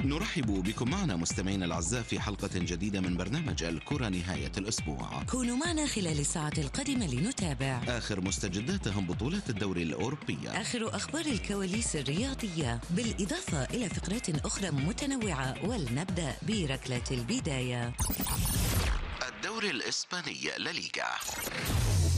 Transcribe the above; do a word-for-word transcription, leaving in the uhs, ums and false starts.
نرحب بكم معنا مستمعينا الأعزاء في حلقة جديدة من برنامج الكرة نهاية الأسبوع. كونوا معنا خلال الساعة القادمة لنتابع آخر مستجدات أهم بطولات الدوري الأوروبي، آخر أخبار الكواليس الرياضية، بالإضافة إلى فقرات أخرى متنوعة. ولنبدأ بركلة البداية. الدوري الإسباني لا ليغا.